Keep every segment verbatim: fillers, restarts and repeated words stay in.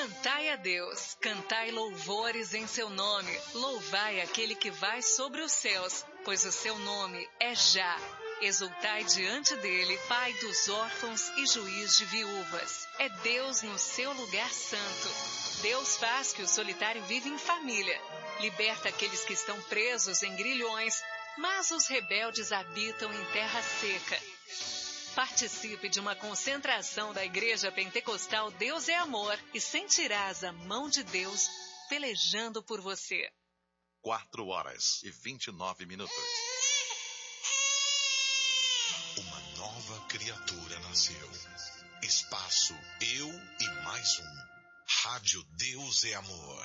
Cantai a Deus, cantai louvores em seu nome, louvai aquele que vai sobre os céus, pois o seu nome é Já. Exultai diante dele, Pai dos órfãos e juiz de viúvas. É Deus no seu lugar santo. Deus faz que o solitário vive em família. Liberta aqueles que estão presos em grilhões, mas os rebeldes habitam em terra seca. Participe de uma concentração da Igreja Pentecostal Deus é Amor e sentirás a mão de Deus pelejando por você. Quatro horas e vinte e nove minutos. Uma nova criatura nasceu. Espaço Eu e Mais Um. Rádio Deus é Amor.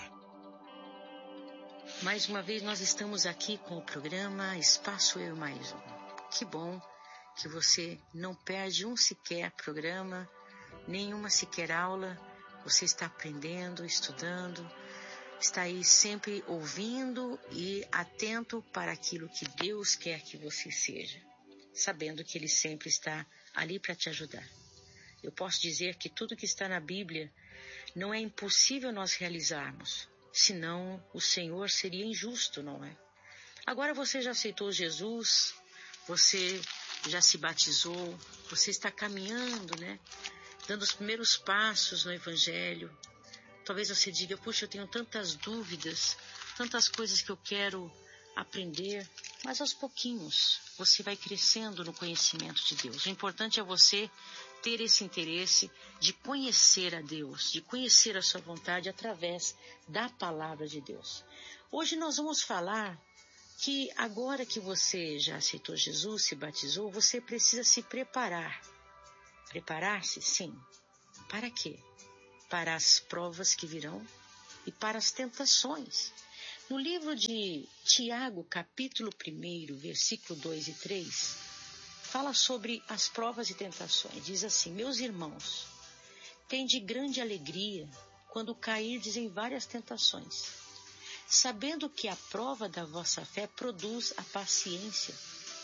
Mais uma vez nós estamos aqui com o programa Espaço Eu e Mais Um. Que bom que você não perde um sequer programa, nenhuma sequer aula. Você está aprendendo, estudando, está aí sempre ouvindo e atento para aquilo que Deus quer que você seja, sabendo que Ele sempre está ali para te ajudar. Eu posso dizer que tudo que está na Bíblia não é impossível nós realizarmos, senão o Senhor seria injusto, não é? Agora você já aceitou Jesus, você já se batizou, você está caminhando, né? Dando os primeiros passos no Evangelho. Talvez você diga, puxa, eu tenho tantas dúvidas, tantas coisas que eu quero aprender, mas aos pouquinhos você vai crescendo no conhecimento de Deus. O importante é você ter esse interesse de conhecer a Deus, de conhecer a sua vontade através da palavra de Deus. Hoje nós vamos falar que agora que você já aceitou Jesus, se batizou, você precisa se preparar. Preparar-se? Sim. Para quê? Para as provas que virão e para as tentações. No livro de Tiago, capítulo um, versículo dois e três, fala sobre as provas e tentações. Diz assim, meus irmãos, tende grande alegria quando cairdes em várias tentações, sabendo que a prova da vossa fé produz a paciência.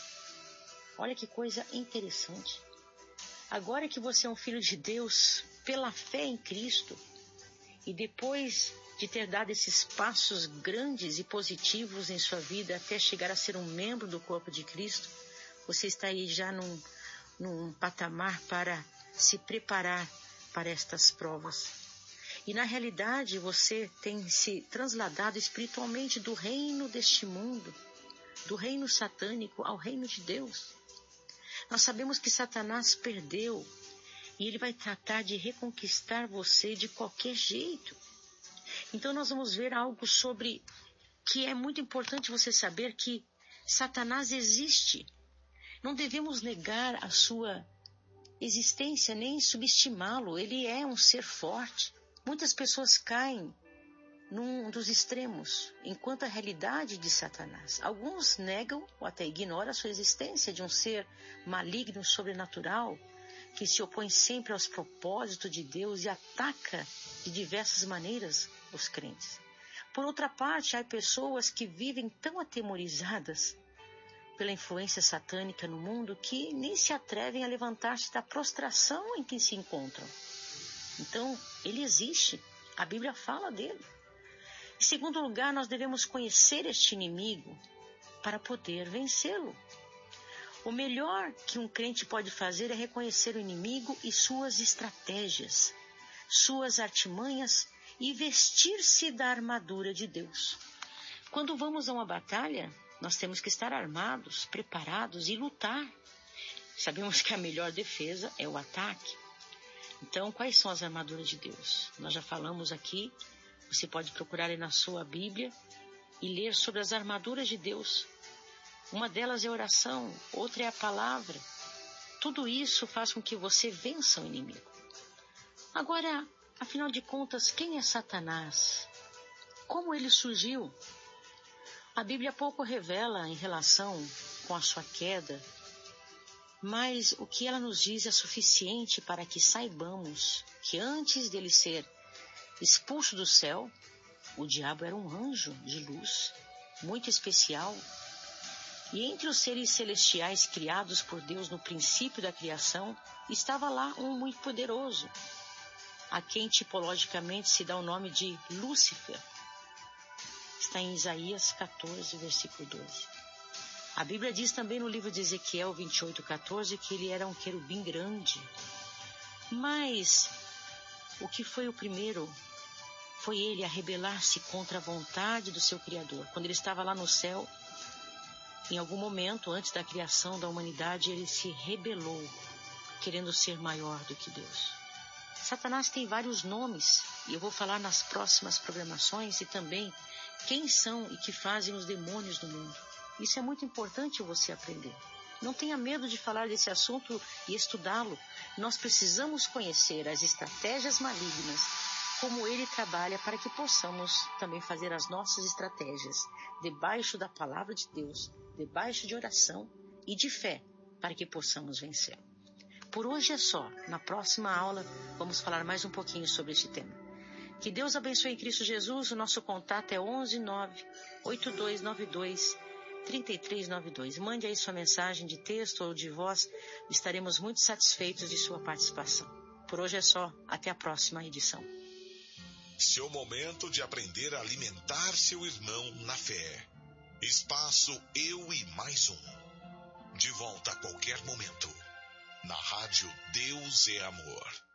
Olha que coisa interessante. Agora que você é um filho de Deus, pela fé em Cristo, e depois de ter dado esses passos grandes e positivos em sua vida até chegar a ser um membro do corpo de Cristo, você está aí já num, num patamar para se preparar para estas provas. E na realidade você tem se transladado espiritualmente do reino deste mundo, do reino satânico ao reino de Deus. Nós sabemos que Satanás perdeu e ele vai tratar de reconquistar você de qualquer jeito. Então nós vamos ver algo sobre que é muito importante você saber que Satanás existe. Não devemos negar a sua existência nem subestimá-lo. Ele é um ser forte. Muitas pessoas caem num dos extremos, enquanto a realidade de Satanás. Alguns negam ou até ignoram a sua existência de um ser maligno, sobrenatural, que se opõe sempre aos propósitos de Deus e ataca de diversas maneiras os crentes. Por outra parte, há pessoas que vivem tão atemorizadas pela influência satânica no mundo que nem se atrevem a levantar-se da prostração em que se encontram. Então, ele existe. A Bíblia fala dele. Em segundo lugar, nós devemos conhecer este inimigo para poder vencê-lo. O melhor que um crente pode fazer é reconhecer o inimigo e suas estratégias, suas artimanhas e vestir-se da armadura de Deus. Quando vamos a uma batalha, nós temos que estar armados, preparados e lutar. Sabemos que a melhor defesa é o ataque. Então, quais são as armaduras de Deus? Nós já falamos aqui, você pode procurar aí na sua Bíblia e ler sobre as armaduras de Deus. Uma delas é a oração, outra é a palavra. Tudo isso faz com que você vença o inimigo. Agora, afinal de contas, quem é Satanás? Como ele surgiu? A Bíblia pouco revela em relação com a sua queda, mas o que ela nos diz é suficiente para que saibamos que antes dele ser expulso do céu, o diabo era um anjo de luz, muito especial. E entre os seres celestiais criados por Deus no princípio da criação, estava lá um muito poderoso. a quem tipologicamente se dá o nome de Lúcifer. Está em Isaías quatorze, versículo doze. A Bíblia diz também no livro de Ezequiel vinte e oito, quatorze, que ele era um querubim grande. Mas o que foi o primeiro? Foi ele a rebelar-se contra a vontade do seu Criador. Quando ele estava lá no céu, em algum momento, antes da criação da humanidade, ele se rebelou, querendo ser maior do que Deus. Satanás tem vários nomes, e eu vou falar nas próximas programações, e também quem são e que fazem os demônios no mundo. Isso é muito importante você aprender. Não tenha medo de falar desse assunto e estudá-lo. Nós precisamos conhecer as estratégias malignas, como ele trabalha, para que possamos também fazer as nossas estratégias debaixo da palavra de Deus, debaixo de oração e de fé, para que possamos vencer. Por hoje é só. Na próxima aula vamos falar mais um pouquinho sobre este tema. Que Deus abençoe em Cristo Jesus. O nosso contato é onze nove oito dois nove dois três três nove dois. Mande aí sua mensagem de texto ou de voz. Estaremos muito satisfeitos de sua participação. Por hoje é só. Até a próxima edição. Seu momento de aprender a alimentar seu irmão na fé. Espaço Eu e Mais Um. De volta a qualquer momento. Na rádio Deus é Amor.